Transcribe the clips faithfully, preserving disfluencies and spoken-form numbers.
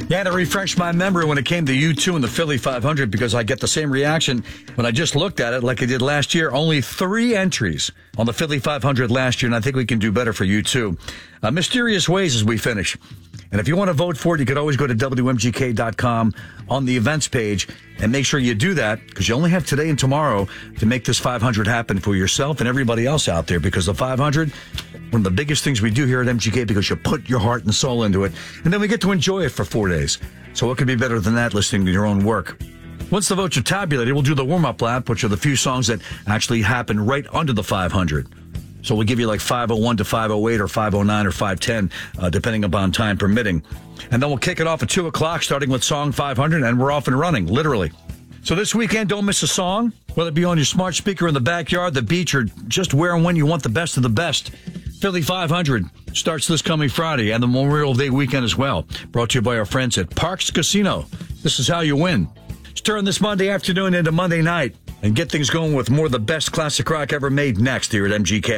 Yeah, to refresh my memory when it came to U two and the Philly five hundred, because I get the same reaction when I just looked at it like I did last year. Only three entries on the Philly five hundred last year, and I think we can do better for U two. Uh, mysterious Ways as we finish. And if you want to vote for it, you could always go to W M G K dot com on the events page and make sure you do that, because you only have today and tomorrow to make this five hundred happen for yourself and everybody else out there, because the five hundred, one of the biggest things we do here at M G K, because you put your heart and soul into it, and then we get to enjoy it for four days. So what could be better than that, listening to your own work? Once the votes are tabulated, we'll do the warm-up lap, which are the few songs that actually happen right under the five hundred. So we'll give you like five oh one to five oh eight or five oh nine or five ten, uh, depending upon time permitting. And then we'll kick it off at two o'clock, starting with song five hundred, and we're off and running, literally. So this weekend, don't miss a song, whether it be on your smart speaker in the backyard, the beach, or just where and when you want the best of the best. Philly five hundred starts this coming Friday and the Memorial Day weekend as well. Brought to you by our friends at Parks Casino. This is how you win. Let's turn this Monday afternoon into Monday night and get things going with more of the best classic rock ever made next here at M G K.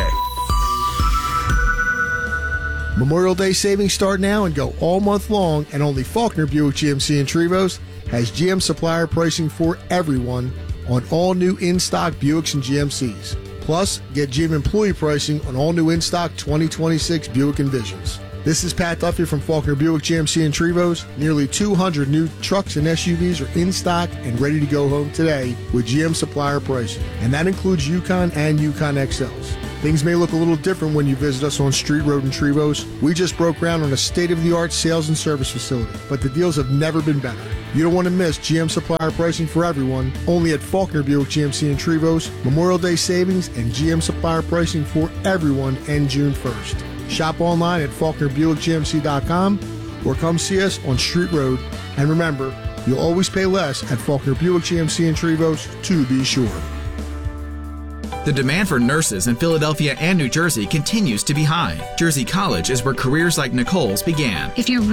Memorial Day savings start now and go all month long, and only Faulkner Buick G M C in Trevose has G M supplier pricing for everyone on all new in-stock Buicks and G M Cs. Plus, get G M employee pricing on all new in-stock twenty twenty-six Buick Envisions. This is Pat Duffy from Faulkner Buick G M C in Trevose. Nearly two hundred new trucks and S U Vs are in stock and ready to go home today with G M supplier pricing. And that includes Yukon and Yukon X Ls. Things may look a little different when you visit us on Street Road in Trevose. We just broke ground on a state-of-the-art sales and service facility, but the deals have never been better. You don't want to miss G M supplier pricing for everyone, only at Faulkner Buick G M C in Trevose. Memorial Day savings and G M supplier pricing for everyone end June first. Shop online at Faulkner Buick G M C dot com or come see us on Street Road. And remember, you'll always pay less at Faulkner Buick G M C in Trevose, to be sure. The demand for nurses in Philadelphia and New Jersey continues to be high. Jersey College is where careers like Nicole's began. If you're